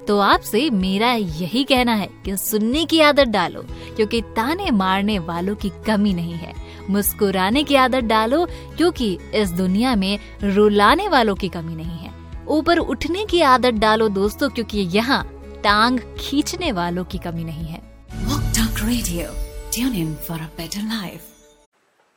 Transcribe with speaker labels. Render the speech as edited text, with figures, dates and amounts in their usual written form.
Speaker 1: तो आपसे मेरा यही कहना है कि सुनने की आदत डालो, क्योंकि ताने मारने वालों की कमी नहीं है। मुस्कुराने की आदत डालो, क्योंकि इस दुनिया में रुलाने वालों की कमी नहीं है। ऊपर उठने की आदत डालो दोस्तों, क्योंकि यहाँ टांग खींचने वालों की कमी नहीं है।
Speaker 2: Walk Talk Radio. Tune in for a better life.